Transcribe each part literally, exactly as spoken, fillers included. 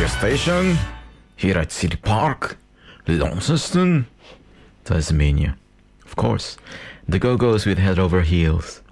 radio station here at City Park, Launceston, Tasmania. Of course, the Go-Go's with Head Over Heels.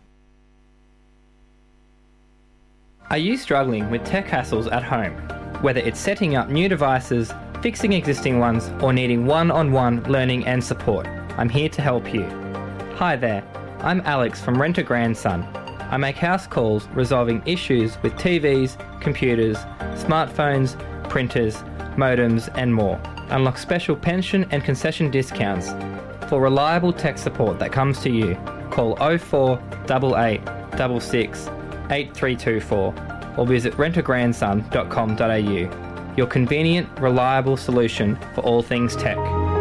Are you struggling with tech hassles at home? Whether it's setting up new devices, fixing existing ones, or needing one-on-one learning and support, I'm here to help you. Hi there, I'm Alex from Rent a Grandson. I make house calls resolving issues with T Vs, computers, smartphones, printers, modems and more. Unlock special pension and concession discounts. For reliable tech support that comes to you, call oh four eight eight six six eight three two four or visit rent a grandson dot com dot a u. Your convenient, reliable solution for all things tech.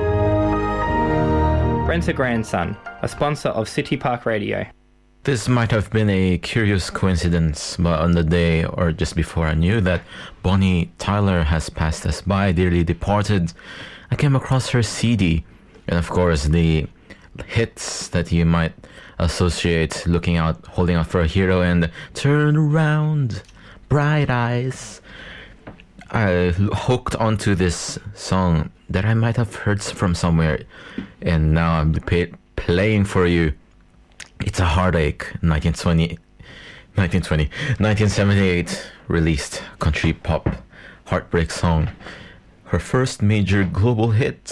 Rent a Grandson, a sponsor of City Park Radio. This might have been a curious coincidence, but on the day or just before I knew that Bonnie Tyler has passed us by, dearly departed, I came across her C D. And of course, the hits that you might associate looking out, holding out for a hero and turn around, bright eyes. I hooked onto this song that I might have heard from somewhere, and now I'm pay- playing for you. It's a Heartache, nineteen twenty, nineteen twenty, nineteen seventy-eight released country pop heartbreak song. Her first major global hit.